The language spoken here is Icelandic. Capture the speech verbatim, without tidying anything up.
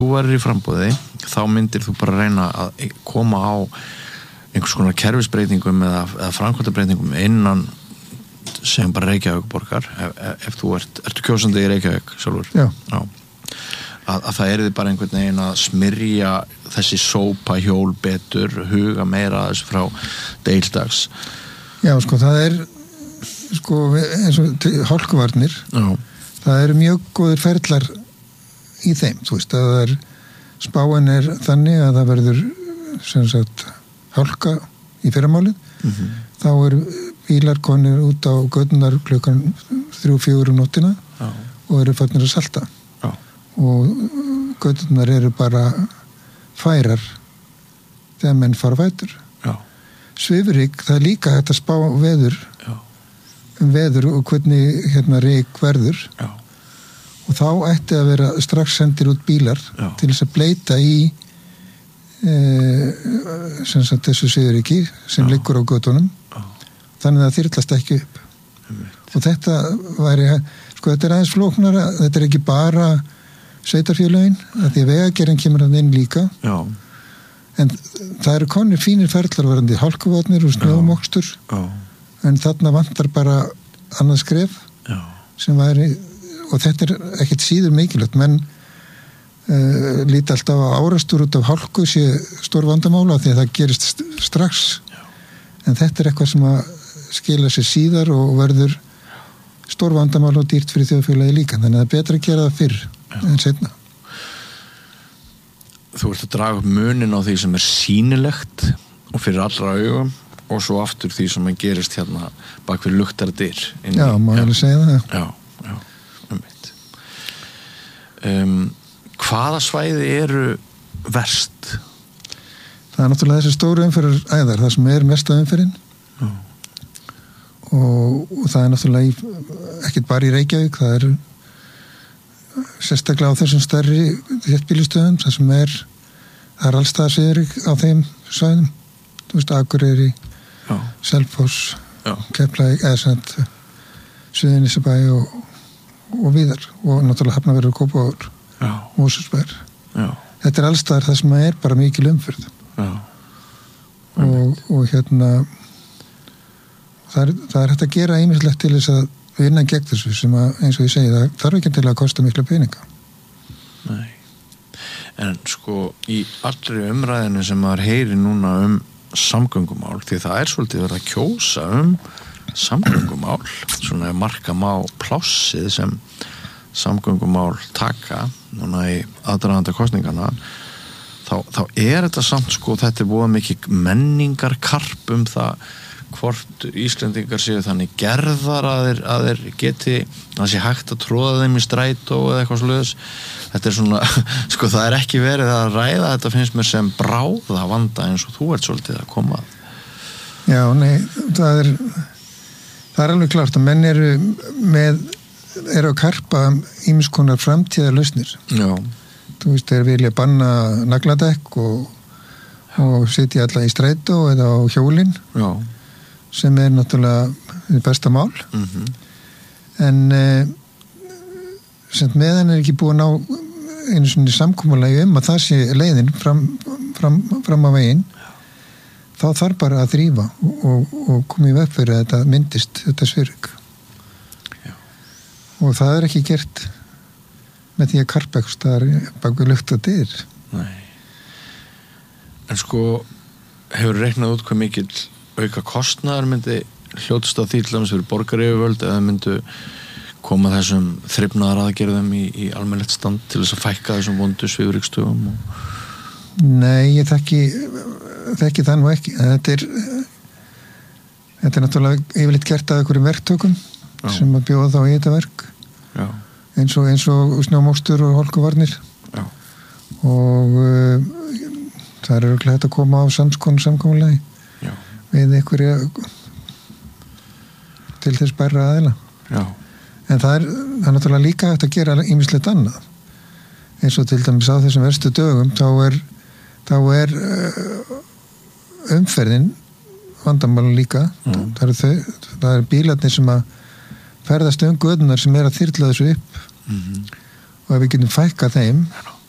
þú verður í framboði þá myndir þú bara reyna að koma á einhvers konar kerfisbreytingum eða, eða framkvæmdabreytingum innan sem bara Reykjavíkurborgar ef, ef, ef þú ert, ertu kjósandi í Reykjavík sjálfur? Já. Já. Að, að það er þið bara einhvern veginn að smyrja þessi sópa hjól betur, huga meira þessu frá deildags. Já, sko, það er sko, eins og hálkuvarnir Já. það eru mjög góðir ferlar í þeim, þú veist, að það er spáin er þannig að það verður sem sagt hálka í fyrramálið, mm-hmm. þá eru bílar konir út á götunar klukkan þrjú, fjögur um nóttina Já. og eru farnir að salta Já. og götunar eru bara færar þegar menn fara fætur. Já. Svifryk, það er líka hægt að spá veður Já. um veður og hvernig hérna ryk verður. Já. Og þá ætti að vera strax sendir út bílar Já. til þess að bleita í e, sem sagt þessu svifryki sem Já. liggur á götunum. Já. Þannig að það þyrlast ekki upp. Einmitt. Og þetta væri, sko þetta er aðeins flóknara, þetta er ekki bara sveitarfélögin, að því að vegagerðin kemur að inn líka. Já. En það eru konir fínir ferlar varandi hálkuvatnir og snjómokstur. Já. En þarna vantar bara annað skref. Já. Sem væri, og þetta er ekkert síður mikilvægt, menn uh, líti alltaf á árastur út af hálku sé stór vandamála því að það gerist st- strax. Já. En þetta er eitthvað sem að skila sér síðar og verður stór vandamál og dýrt fyrir þjóðfélagi líka, þannig að það er betra að gera það fyrr Já. En seinna. Þú ert að draga upp munin á því sem er sýnilegt og fyrir allra augum og svo aftur því sem gerist hérna bak við luktardyr. Já, má ég alveg segja það. Já, já, einmitt. Um, hvaða svæði eru verst? Það er náttúrulega þessi stóru umferðar æðar, það sem er mesta umferðin. Já. Og, og það er náttúrulega í, ekkert bara í Reykjavík, það er sérstaklega á þessum stærri þéttbýlistöðum, það sem er það er allstaðar svifryk á þeim svæðum, þú veist, Akureyri Selfoss, Keflavík eða sent Suðurnesjabæ og, og víðar og náttúrulega Hafnarfjörður, Kópavogur Mosfellsbær. Þetta er allstaðar það sem er bara mikil umferð. Já. Og, og hérna það er, það er hægt að gera ýmislegt til þess að vinna gegn þessu sem að, eins og ég segi, það þarf ekki til að kosta mikla peninga. Nei. En sko, í allri umræðinu sem maður heyri núna um samgöngumál, því það er svolítið verið að kjósa um samgöngumál, svona marka má plássið sem samgöngumál taka núna í aðdraganda kosningana, þá, þá er þetta samt sko, þetta er búið mikið menningarkarp um það hvort Íslendingar séu þannig gerðar að þeir, að þeir geti það sé hægt að tróða þeim í strætó eða eitthvað sluðis. Þetta er svona sko það er ekki verið að ræða þetta finnst mér sem bráða vanda eins og þú ert svolítið að koma að. Já, nei, það er það er alveg klart að menn eru með eru að karpa ýmiss konar framtíðarlausnir. Já. Þú veist, þeir vilja banna nagladekk og, og sitja alla í strætó eða á hjólinn. Já. Sem er náttúrulega besta mál. Mm-hmm. En eh, sem meðan er ekki búið að ná einu svona samkomulagi um að það sé leiðin fram, fram, fram á veginn, þá þarf bara að þrífa og, og, og koma í veg fyrir að þetta myndist, þetta svifryk. Já. Og það er ekki gert með því að karpa eitthvað staðar bak við lukt og dyr. Nei. En sko, hefur reiknað út hvað mikill auka kostnaðar myndi hljótast á því til dæmis fyrir borgaryfirvöld eða myndu koma þessum þrifnaðar aðgerðum í, í almennilegt stand til þess að fækka þessum vondu svifrykstöðum og... Nei, ég þekki þekki það nú ekki. Þetta er þetta er náttúrulega yfirleitt gert af einhverjum verktökum Já. Sem að bjóða þá í þetta verk Já. eins og, eins og snjómokstur og hálkuvarnir Já. Og uh, það er örugglega hægt að koma á samskonu samkomulagi við einhverja til þess bærra aðila. Já. En það er, það er náttúrulega líka hægt að gera ýmislegt annað. Eins og til dæmis á þessum verstu dögum þá er, þá er uh, umferðin vandamála líka. Mm. Það eru þau, það eru bílarnir sem að ferðast um gödunar sem er að þyrla þessu upp. Mm-hmm. Og ef við getum fækkað þeim